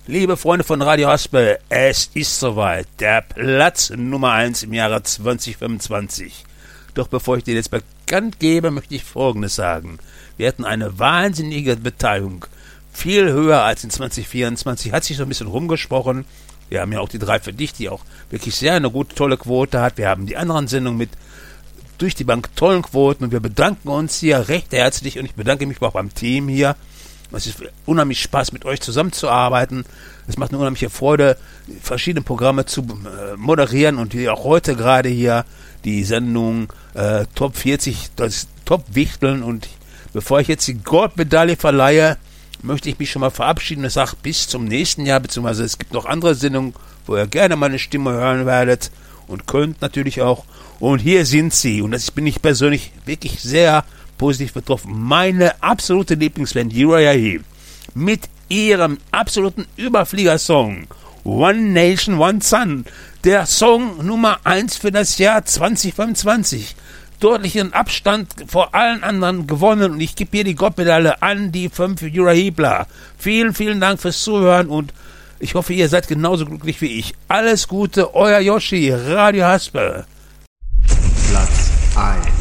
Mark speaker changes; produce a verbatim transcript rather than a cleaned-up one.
Speaker 1: Liebe Freunde von Radio Haspel, es ist soweit, der Platz Nummer eins im Jahre zwanzig fünfundzwanzig. Doch bevor ich dir jetzt bekannt gebe, möchte ich Folgendes sagen. Wir hatten eine wahnsinnige Beteiligung, viel höher als in zwanzig vierundzwanzig, hat sich so ein bisschen rumgesprochen. Wir haben ja auch die drei für dich, die auch wirklich sehr eine gute, tolle Quote hat. Wir haben die anderen Sendungen mit durch die Bank tollen Quoten und wir bedanken uns hier recht herzlich und ich bedanke mich auch beim Team hier. Es ist unheimlich Spaß, mit euch zusammenzuarbeiten. Es macht eine unheimliche Freude, verschiedene Programme zu äh, moderieren und wie auch heute gerade hier die Sendung äh, Top vierzig, das Top-Wichteln. Und bevor ich jetzt die Goldmedaille verleihe, möchte ich mich schon mal verabschieden und sage bis zum nächsten Jahr, beziehungsweise es gibt noch andere Sendungen, wo ihr gerne meine Stimme hören werdet und könnt natürlich auch. Und hier sind sie. Und das bin ich persönlich wirklich sehr positiv betroffen. Meine absolute Lieblingsband Uriah Heep mit ihrem absoluten Überflieger-Song One Nation, One Sun. Der Song Nummer eins für das Jahr zwanzig fünfundzwanzig. Deutlichen Abstand vor allen anderen gewonnen und ich gebe hier die Goldmedaille an die fünf Uriah Heepler. Vielen, vielen Dank fürs Zuhören und ich hoffe, ihr seid genauso glücklich wie ich. Alles Gute, euer Yoshi, Radio Haspel.
Speaker 2: Platz eins.